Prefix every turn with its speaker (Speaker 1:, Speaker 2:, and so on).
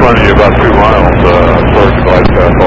Speaker 1: front of you about 2 miles, towards the glide path.